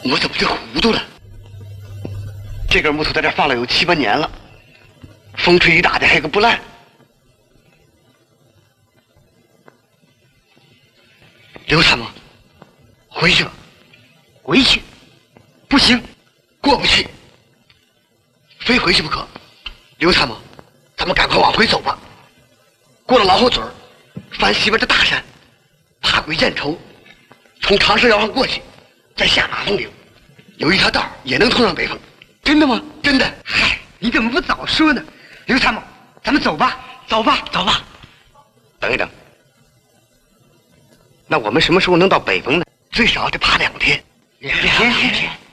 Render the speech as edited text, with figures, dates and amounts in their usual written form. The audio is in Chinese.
我怎么就糊涂了？这根木头在这放了有7、8年了，风吹雨打的还有个不烂。刘参谋，回去吧。回去？不行，过不去，非回去不可。刘参谋，咱们赶快往回走吧。过了老虎嘴儿，翻西边的大山，爬鬼见愁，从长蛇腰上过去，再下马蜂岭，有一条道也能通上北方。真的吗？真的。 嗨，你怎么不早说呢？刘参谋，咱们走吧，走吧，走吧。 等一等，那我们什么时候能到北方呢？最少得爬2天。 2天。